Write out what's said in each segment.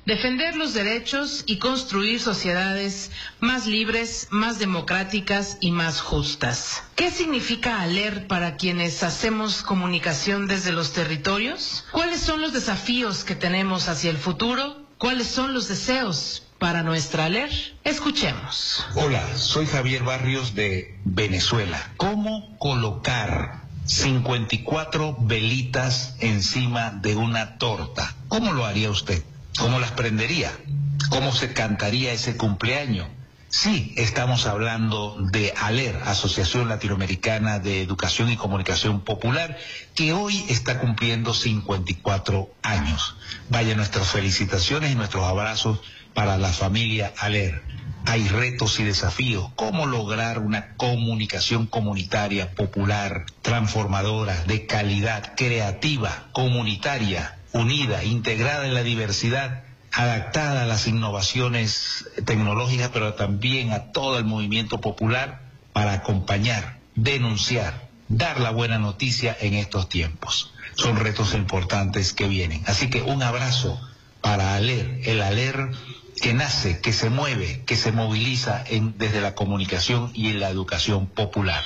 defender los derechos y construir sociedades más libres, más democráticas y más justas. ¿Qué significa ALER para quienes hacemos comunicación desde los territorios? ¿Cuáles son los desafíos que tenemos hacia el futuro? ¿Cuáles son los deseos para nuestra ALER? Escuchemos. Hola, soy Javier Barrios de Venezuela. ¿Cómo colocar 54 velitas encima de una torta? ¿Cómo lo haría usted? ¿Cómo las prendería? ¿Cómo se cantaría ese cumpleaños? Sí, estamos hablando de ALER, Asociación Latinoamericana de Educación y Comunicación Popular, que hoy está cumpliendo 54 años. Vaya, nuestras felicitaciones y nuestros abrazos para la familia ALER. Hay retos y desafíos. ¿Cómo lograr una comunicación comunitaria, popular, transformadora, de calidad, creativa, comunitaria, unida, integrada en la diversidad, adaptada a las innovaciones tecnológicas, pero también a todo el movimiento popular para acompañar, denunciar, dar la buena noticia en estos tiempos? Son retos importantes que vienen. Así que un abrazo para ALER, el ALER que nace, que se mueve, que se moviliza desde la comunicación y en la educación popular.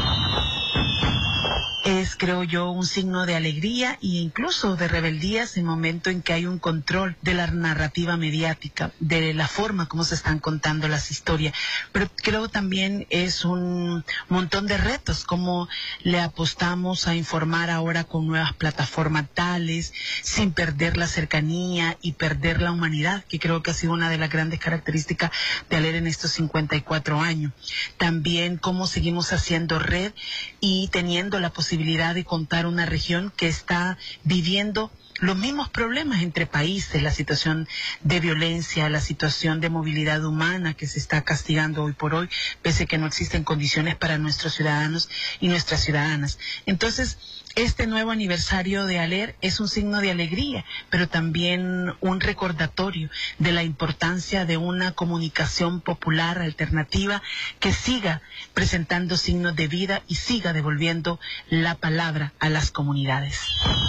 Es, creo yo, un signo de alegría e incluso de rebeldía en el momento en que hay un control de la narrativa mediática, de la forma como se están contando las historias. Pero creo también es un montón de retos, como le apostamos a informar ahora con nuevas plataformas tales, sin perder la cercanía y perder la humanidad, que creo que ha sido una de las grandes características de ALER en estos 54 años. También cómo seguimos haciendo red y teniendo la posibilidad de contar una región que está viviendo los mismos problemas entre países, la situación de violencia, la situación de movilidad humana que se está castigando hoy por hoy, pese a que no existen condiciones para nuestros ciudadanos y nuestras ciudadanas. Entonces, este nuevo aniversario de ALER es un signo de alegría, pero también un recordatorio de la importancia de una comunicación popular alternativa que siga presentando signos de vida y siga devolviendo la palabra a las comunidades.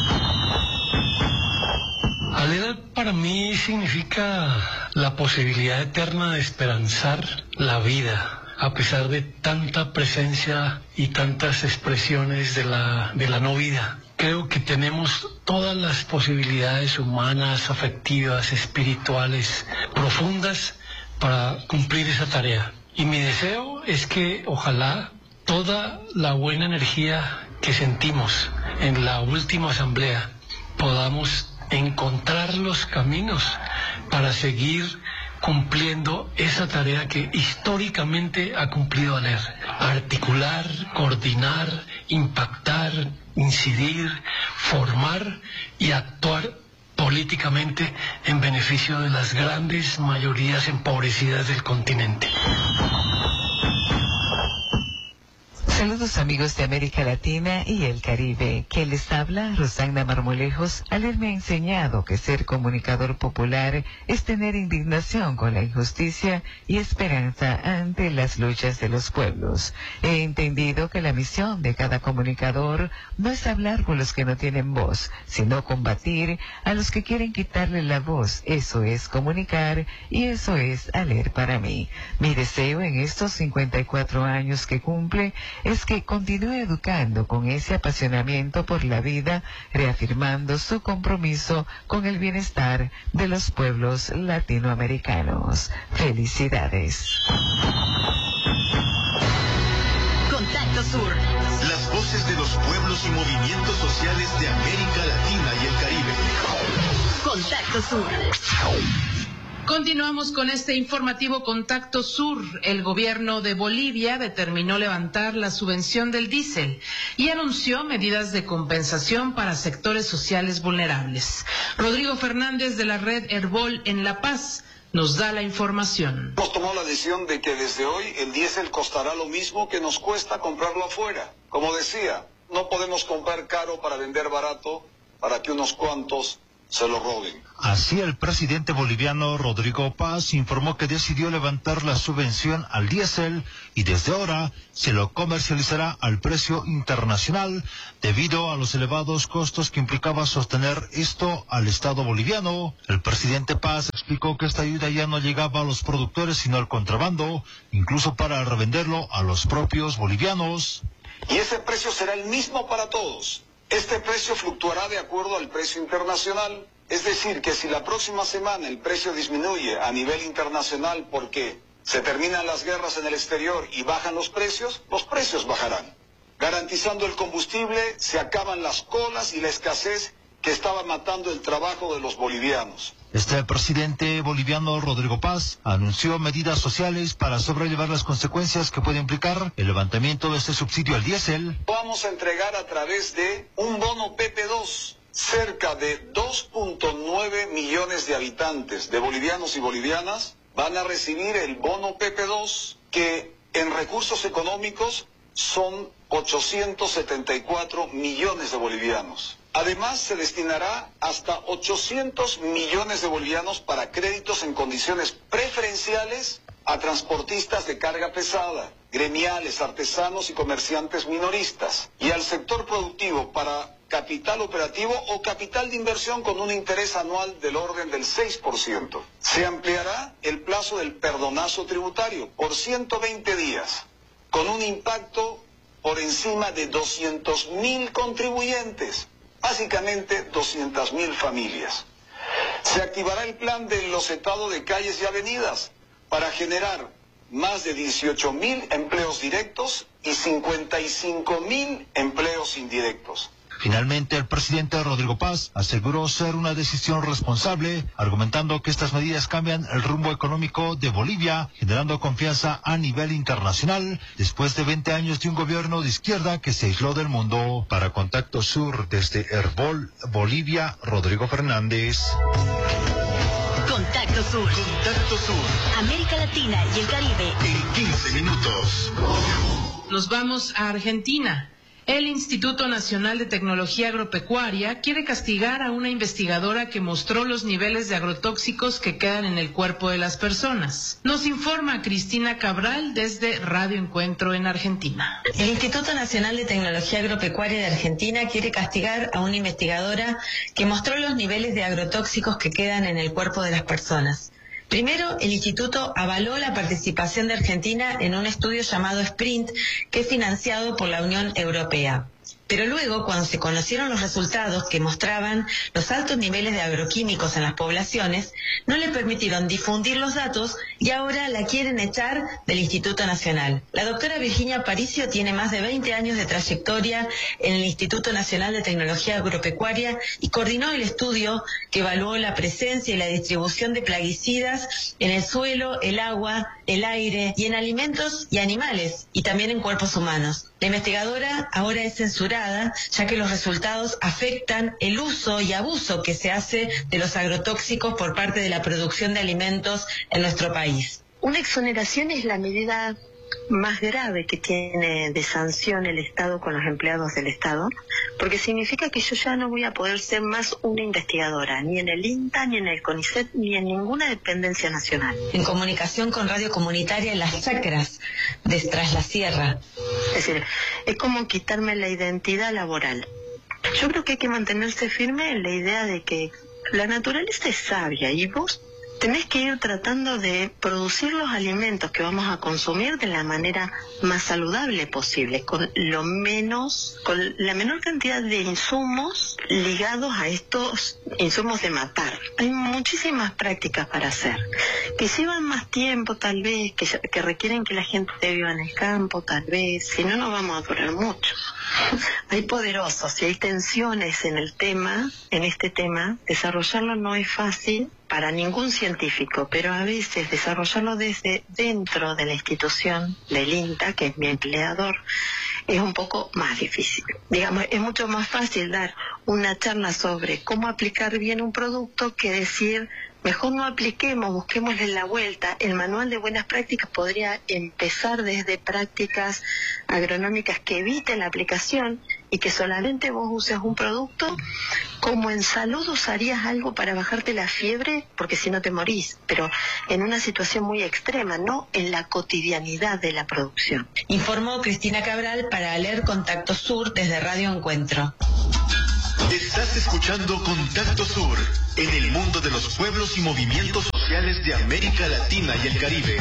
ALER para mí significa la posibilidad eterna de esperanzar la vida, a pesar de tanta presencia y tantas expresiones de la no vida. Creo que tenemos todas las posibilidades humanas, afectivas, espirituales, profundas para cumplir esa tarea. Y mi deseo es que ojalá toda la buena energía que sentimos en la última asamblea podamos encontrar los caminos para seguir cumpliendo esa tarea que históricamente ha cumplido ALER: articular, coordinar, impactar, incidir, formar y actuar políticamente en beneficio de las grandes mayorías empobrecidas del continente. Saludos amigos de América Latina y el Caribe. ¿Qué les habla? Rosana Marmolejos. ALER me ha enseñado que ser comunicador popular es tener indignación con la injusticia y esperanza ante las luchas de los pueblos. He entendido que la misión de cada comunicador no es hablar con los que no tienen voz, sino combatir a los que quieren quitarle la voz. Eso es comunicar y eso es ALER para mí. Mi deseo en estos 54 años que cumple es que continúe educando con ese apasionamiento por la vida, reafirmando su compromiso con el bienestar de los pueblos latinoamericanos. Felicidades. Contacto Sur. Las voces de los pueblos y movimientos sociales de América Latina y el Caribe. Contacto Sur. Continuamos con este informativo Contacto Sur. El gobierno de Bolivia determinó levantar la subvención del diésel y anunció medidas de compensación para sectores sociales vulnerables. Rodrigo Fernández de la red Herbol en La Paz nos da la información. Hemos tomado la decisión de que desde hoy el diésel costará lo mismo que nos cuesta comprarlo afuera. Como decía, no podemos comprar caro para vender barato, para que unos cuantos se lo roben. Así, el presidente boliviano Rodrigo Paz informó que decidió levantar la subvención al diésel y desde ahora se lo comercializará al precio internacional debido a los elevados costos que implicaba sostener esto al Estado boliviano. El presidente Paz explicó que esta ayuda ya no llegaba a los productores sino al contrabando, incluso para revenderlo a los propios bolivianos. Y ese precio será el mismo para todos. Este precio fluctuará de acuerdo al precio internacional. Es decir, que si la próxima semana el precio disminuye a nivel internacional porque se terminan las guerras en el exterior y bajan los precios bajarán. Garantizando el combustible, se acaban las colas y la escasez que estaba matando el trabajo de los bolivianos. Este presidente boliviano Rodrigo Paz anunció medidas sociales para sobrellevar las consecuencias que puede implicar el levantamiento de este subsidio al diésel. Vamos a entregar a través de un bono PP2. Cerca de 2.9 millones de habitantes, de bolivianos y bolivianas, van a recibir el bono PP2, que en recursos económicos son 874 millones de bolivianos. Además, se destinará hasta 800 millones de bolivianos para créditos en condiciones preferenciales a transportistas de carga pesada, gremiales, artesanos y comerciantes minoristas, y al sector productivo para capital operativo o capital de inversión con un interés anual del orden del 6%. Se ampliará el plazo del perdonazo tributario por 120 días, con un impacto por encima de 200.000 contribuyentes, básicamente 200.000 familias. Se activará el plan del losetado de calles y avenidas para generar más de 18.000 empleos directos y 55.000 empleos indirectos. Finalmente, el presidente Rodrigo Paz aseguró ser una decisión responsable, argumentando que estas medidas cambian el rumbo económico de Bolivia, generando confianza a nivel internacional, después de 20 años de un gobierno de izquierda que se aisló del mundo. Para Contacto Sur, desde Herbol, Bolivia, Rodrigo Fernández. Contacto Sur. Contacto Sur. América Latina y el Caribe. En 15 minutos. Nos vamos a Argentina. El Instituto Nacional de Tecnología Agropecuaria quiere castigar a una investigadora que mostró los niveles de agrotóxicos que quedan en el cuerpo de las personas. Nos informa Cristina Cabral desde Radio Encuentro en Argentina. El Instituto Nacional de Tecnología Agropecuaria de Argentina quiere castigar a una investigadora que mostró los niveles de agrotóxicos que quedan en el cuerpo de las personas. Primero, el instituto avaló la participación de Argentina en un estudio llamado Sprint, que es financiado por la Unión Europea. Pero luego, cuando se conocieron los resultados que mostraban los altos niveles de agroquímicos en las poblaciones, no le permitieron difundir los datos y ahora la quieren echar del Instituto Nacional. La doctora Virginia Aparicio tiene más de 20 años de trayectoria en el Instituto Nacional de Tecnología Agropecuaria y coordinó el estudio que evaluó la presencia y la distribución de plaguicidas en el suelo, el agua, el aire y en alimentos y animales, y también en cuerpos humanos. La investigadora ahora es censurada, ya que los resultados afectan el uso y abuso que se hace de los agrotóxicos por parte de la producción de alimentos en nuestro país. Una exoneración es la medida más grave que tiene de sanción el Estado con los empleados del Estado, porque significa que yo ya no voy a poder ser más una investigadora, ni en el INTA, ni en el CONICET, ni en ninguna dependencia nacional. En comunicación con Radio Comunitaria Las Chacras, de Tras la Sierra. Es decir, es como quitarme la identidad laboral. Yo creo que hay que mantenerse firme en la idea de que la naturaleza es sabia y vos tenés que ir tratando de producir los alimentos que vamos a consumir de la manera más saludable posible, con la menor cantidad de insumos ligados a estos insumos de matar. Hay muchísimas prácticas para hacer, que llevan más tiempo tal vez, que requieren que la gente viva en el campo tal vez, si no, no vamos a durar mucho. Hay poderosos y hay tensiones en este tema, desarrollarlo no es fácil para ningún científico, pero a veces desarrollarlo desde dentro de la institución del INTA, que es mi empleador, es un poco más difícil. Digamos, es mucho más fácil dar una charla sobre cómo aplicar bien un producto que decir, mejor no apliquemos, busquémosle la vuelta. El manual de buenas prácticas podría empezar desde prácticas agronómicas que eviten la aplicación y que solamente vos uses un producto, como en salud usarías algo para bajarte la fiebre, porque si no te morís, pero en una situación muy extrema, no en la cotidianidad de la producción. Informó Cristina Cabral para ALER Contacto Sur desde Radio Encuentro. Estás escuchando Contacto Sur, en el mundo de los pueblos y movimientos sociales de América Latina y el Caribe.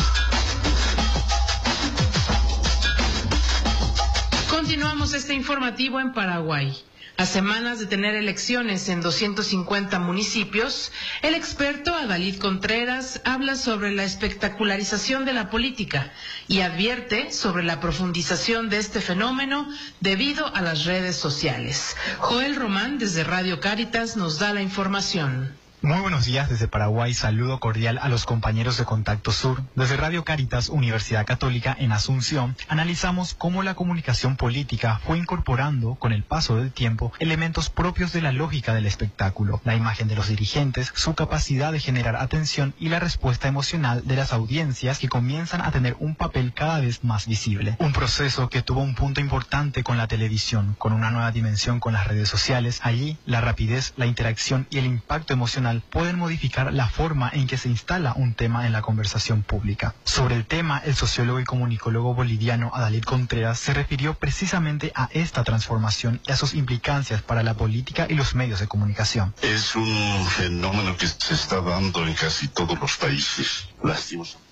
Continuamos este informativo en Paraguay. A semanas de tener elecciones en 250 municipios, el experto Adalid Contreras habla sobre la espectacularización de la política y advierte sobre la profundización de este fenómeno debido a las redes sociales. Joel Román, desde Radio Cáritas, nos da la información. Muy buenos días desde Paraguay, saludo cordial a los compañeros de Contacto Sur. Desde Radio Cáritas, Universidad Católica en Asunción, analizamos cómo la comunicación política fue incorporando, con el paso del tiempo, elementos propios de la lógica del espectáculo, la imagen de los dirigentes, su capacidad de generar atención y la respuesta emocional de las audiencias que comienzan a tener un papel cada vez más visible. Un proceso que tuvo un punto importante con la televisión, con una nueva dimensión con las redes sociales. Allí, la rapidez, la interacción y el impacto emocional pueden modificar la forma en que se instala un tema en la conversación pública. Sobre el tema, el sociólogo y comunicólogo boliviano Adalid Contreras se refirió precisamente a esta transformación y a sus implicancias para la política y los medios de comunicación. Es un fenómeno que se está dando en casi todos los países, lastimosamente.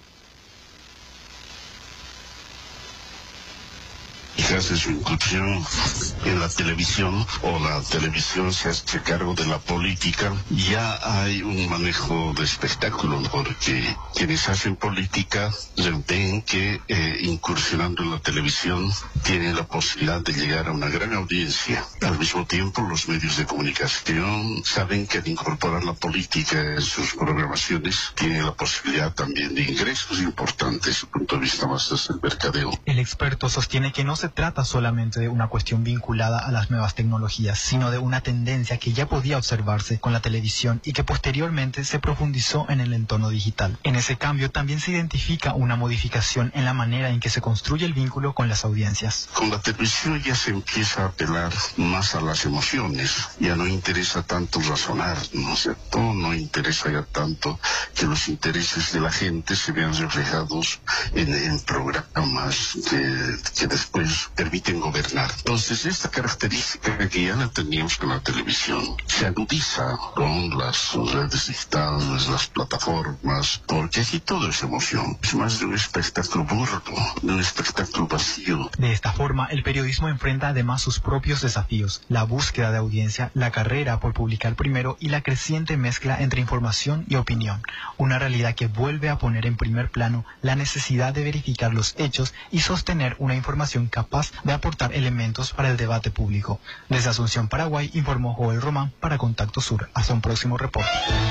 Se hace su incursión en la televisión, o la televisión se hace cargo de la política, ya hay un manejo de espectáculo, porque quienes hacen política ven que incursionando en la televisión tienen la posibilidad de llegar a una gran audiencia. Al mismo tiempo, los medios de comunicación saben que al incorporar la política en sus programaciones tienen la posibilidad también de ingresos importantes desde el punto de vista más del mercadeo. El experto sostiene que no se trata solamente de una cuestión vinculada a las nuevas tecnologías, sino de una tendencia que ya podía observarse con la televisión y que posteriormente se profundizó en el entorno digital. En ese cambio también se identifica una modificación en la manera en que se construye el vínculo con las audiencias. Con la televisión ya se empieza a apelar más a las emociones, ya no interesa tanto razonar, ¿no es cierto? No interesa ya tanto que los intereses de la gente se vean reflejados en programas que después permiten gobernar. Entonces, esta característica que ya la teníamos con la televisión se agudiza con las redes digitales, las plataformas, porque aquí todo es emoción. Es más de un espectáculo burdo, de un espectáculo vacío. De esta forma, el periodismo enfrenta además sus propios desafíos: la búsqueda de audiencia, la carrera por publicar primero y la creciente mezcla entre información y opinión. Una realidad que vuelve a poner en primer plano la necesidad de verificar los hechos y sostener una información capaz de aportar elementos para el debate público. Desde Asunción, Paraguay, informó Joel Román para Contacto Sur. Hasta un próximo reporte.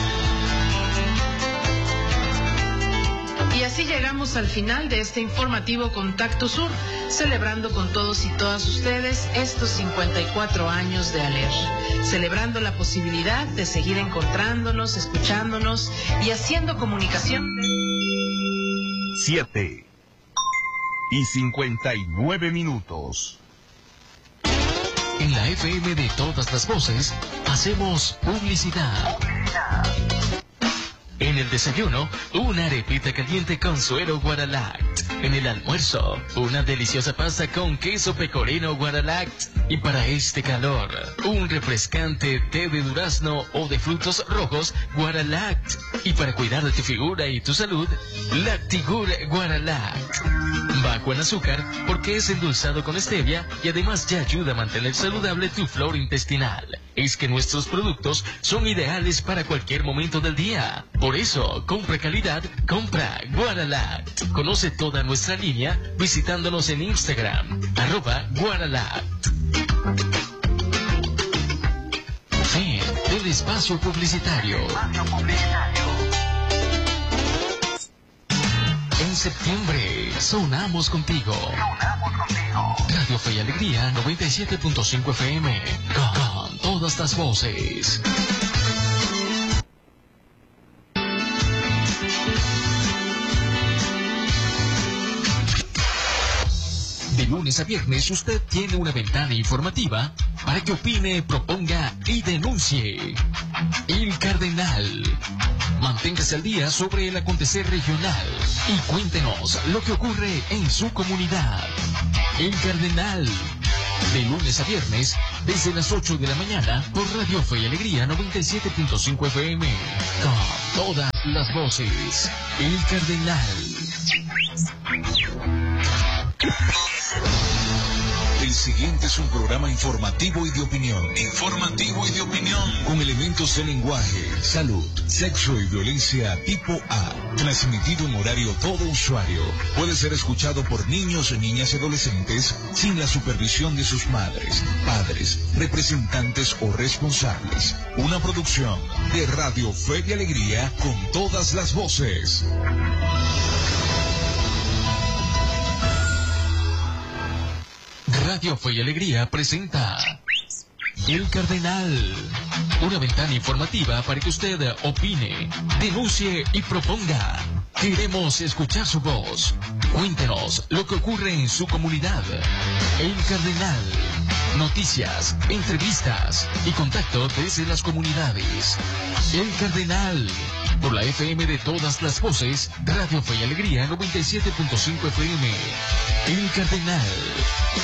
Y así llegamos al final de este informativo Contacto Sur, celebrando con todos y todas ustedes estos 54 años de ALER, celebrando la posibilidad de seguir encontrándonos, escuchándonos y haciendo comunicación. 7:59. En la FM de todas las voces, hacemos publicidad. En el desayuno, una arepita caliente con suero Guaralact. En el almuerzo, una deliciosa pasta con queso pecorino Guaralact. Y para este calor, un refrescante té de durazno o de frutos rojos Guaralact. Y para cuidar de tu figura y tu salud, Lactigur Guaralact. Bajo en azúcar porque es endulzado con stevia y además ya ayuda a mantener saludable tu flora intestinal. Es que nuestros productos son ideales para cualquier momento del día. Por eso, compra calidad, compra Guaralact. Conoce toda nuestra línea visitándonos en Instagram, @Guaralact. Fin del espacio publicitario. En septiembre, sonamos contigo. Radio Fe y Alegría 97.5 FM. Con todas las voces. De lunes lunes a viernes usted tiene una ventana informativa para que opine, proponga y denuncie. El Cardenal. Manténgase al día sobre el acontecer regional y cuéntenos lo que ocurre en su comunidad. El Cardenal. De lunes a viernes, desde las 8 de la mañana, por Radio Fe y Alegría 97.5 FM. Con todas las voces. El Cardenal. El siguiente es un programa informativo y de opinión. Con elementos de lenguaje, salud, sexo y violencia tipo A. Transmitido en horario todo usuario. Puede ser escuchado por niños, niñas y adolescentes sin la supervisión de sus madres, padres, representantes o responsables. Una producción de Radio Fe y Alegría con todas las voces. Radio Fe y Alegría presenta El Cardenal, una ventana informativa para que usted opine, denuncie y proponga. Queremos escuchar su voz. Cuéntenos lo que ocurre en su comunidad. El Cardenal. Noticias, entrevistas y contacto desde las comunidades. El Cardenal. Por la FM de todas las voces, Radio Fe y Alegría 97.5 FM. El Cardenal.